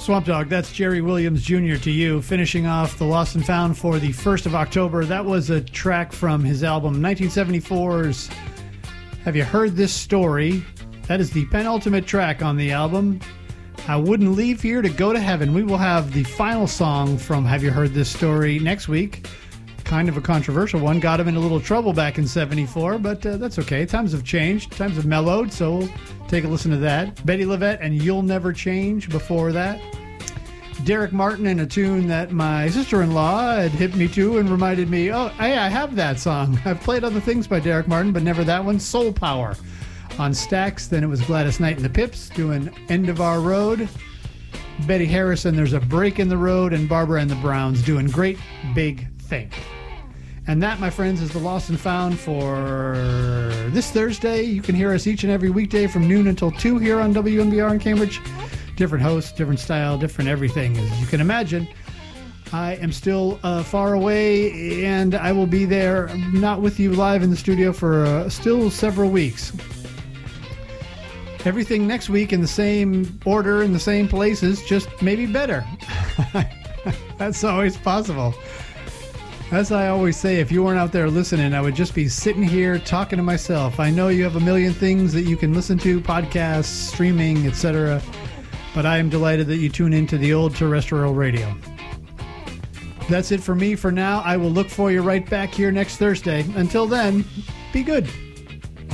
Swamp Dogg, that's Jerry Williams Jr. to you, finishing off the Lost and Found for the 1st of October. That was a track from his album 1974's Have You Heard This Story? That is the penultimate track on the album. I Wouldn't Leave Here to Go to Heaven. We will have the final song from Have You Heard This Story next week. Kind of a controversial one. Got him in a little trouble back in 74, but that's okay. Times have changed. Times have mellowed, so we'll take a listen to that. Betty Levette and You'll Never Change before that. Derek Martin in a tune that my sister-in-law had hit me to and reminded me, oh, hey, I have that song. I've played other things by Derek Martin, but never that one. Soul Power on Stax. Then it was Gladys Knight and the Pips doing End of Our Road. Betty Harrison, There's a Break in the Road, and Barbara and the Browns doing Great Big Thing. And that, my friends, is the Lost and Found for this Thursday. You can hear us each and every weekday from noon until 2 here on WMBR in Cambridge. Different hosts, different style, different everything, as you can imagine. I am still far away, and I will be there, not with you live in the studio, for still several weeks. Everything next week in the same order, in the same places, just maybe better. That's always possible. As I always say, if you weren't out there listening, I would just be sitting here talking to myself. I know you have a million things that you can listen to, podcasts, streaming, etc., but I am delighted that you tune into the old terrestrial radio. That's it for me for now. I will look for you right back here next Thursday. Until then, be good.